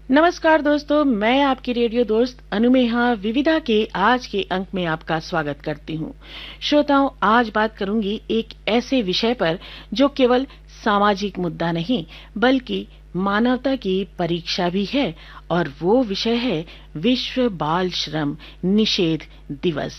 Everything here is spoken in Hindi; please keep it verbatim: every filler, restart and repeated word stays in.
नमस्कार दोस्तों, मैं आपकी रेडियो दोस्त अनुमेहा विविधा के आज के अंक में आपका स्वागत करती हूँ। श्रोताओं, आज बात करूंगी एक ऐसे विषय पर जो केवल सामाजिक मुद्दा नहीं बल्कि मानवता की परीक्षा भी है, और वो विषय है विश्व बाल श्रम निषेध दिवस।